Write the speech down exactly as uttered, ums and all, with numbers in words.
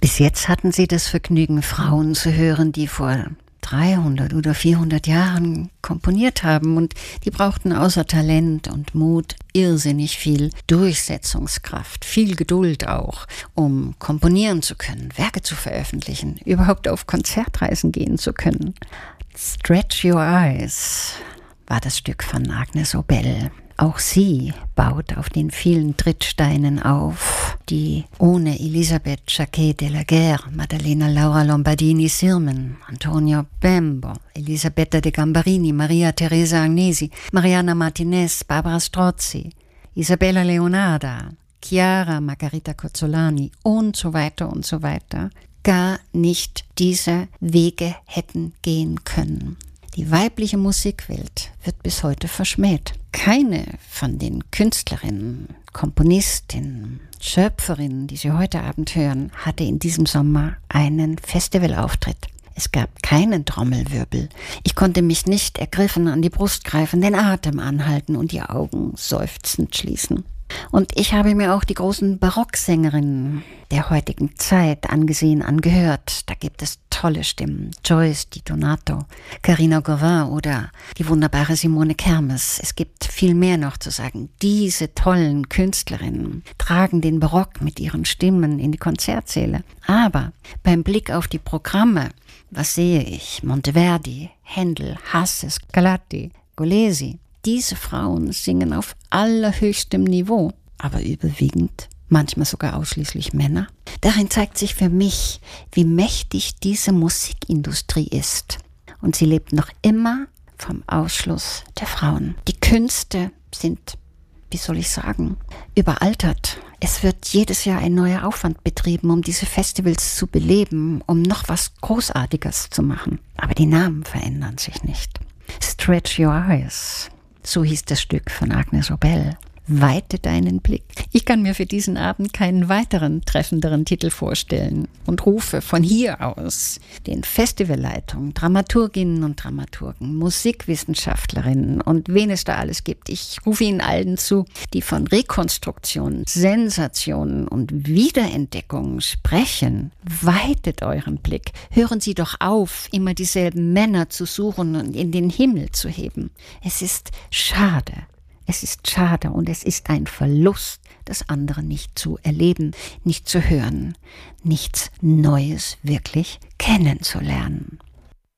Bis jetzt hatten Sie das Vergnügen, Frauen zu hören, die vor dreihundert oder vierhundert Jahren komponiert haben, und die brauchten außer Talent und Mut irrsinnig viel Durchsetzungskraft, viel Geduld auch, um komponieren zu können, Werke zu veröffentlichen, überhaupt auf Konzertreisen gehen zu können. Stretch Your Eyes war das Stück von Agnes Obel. Auch sie baut auf den vielen Trittsteinen auf, die ohne Elisabeth Jacquet de la Guerre, Maddalena Laura Lombardini-Sirmen, Antonio Bembo, Elisabetta de Gambarini, Maria Teresa Agnesi, Mariana Martinez, Barbara Strozzi, Isabella Leonarda, Chiara Margherita Cozzolani und so weiter und so weiter, gar nicht diese Wege hätten gehen können. Die weibliche Musikwelt wird bis heute verschmäht. Keine von den Künstlerinnen, Komponistinnen, Schöpferinnen, die Sie heute Abend hören, hatte in diesem Sommer einen Festivalauftritt. Es gab keinen Trommelwirbel. Ich konnte mich nicht ergriffen an die Brust greifen, den Atem anhalten und die Augen seufzend schließen. Und ich habe mir auch die großen Barocksängerinnen der heutigen Zeit angesehen, angehört. Da gibt es tolle Stimmen. Joyce Di Donato, Carina Gauvin oder die wunderbare Simone Kermes. Es gibt viel mehr noch zu sagen. Diese tollen Künstlerinnen tragen den Barock mit ihren Stimmen in die Konzertsäle. Aber beim Blick auf die Programme, was sehe ich? Monteverdi, Händel, Hasse, Scarlatti, Golesi. Diese Frauen singen auf allerhöchstem Niveau, aber überwiegend, manchmal sogar ausschließlich Männer. Darin zeigt sich für mich, wie mächtig diese Musikindustrie ist. Und sie lebt noch immer vom Ausschluss der Frauen. Die Künste sind, wie soll ich sagen, überaltert. Es wird jedes Jahr ein neuer Aufwand betrieben, um diese Festivals zu beleben, um noch was Großartiges zu machen. Aber die Namen verändern sich nicht. Stretch Your Eyes. So hieß das Stück von Agnes Obel. Weite deinen Blick. Ich kann mir für diesen Abend keinen weiteren treffenderen Titel vorstellen und rufe von hier aus den Festivalleitungen, Dramaturginnen und Dramaturgen, Musikwissenschaftlerinnen und wen es da alles gibt. Ich rufe Ihnen allen zu, die von Rekonstruktionen, Sensationen und Wiederentdeckungen sprechen. Weitet euren Blick. Hören Sie doch auf, immer dieselben Männer zu suchen und in den Himmel zu heben. Es ist schade. Es ist schade und es ist ein Verlust, das andere nicht zu erleben, nicht zu hören, nichts Neues wirklich kennenzulernen.